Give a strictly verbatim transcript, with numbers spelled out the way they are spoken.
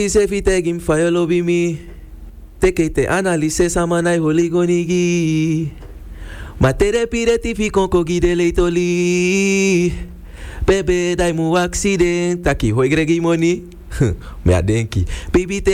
Se fite gim fire lobby me. Take te analyse samanai holigonigi. Matere pireti fi konkogi de leitoli. Bebe dai mu accident. Taki hoi gregi money. Me adenki. Baby te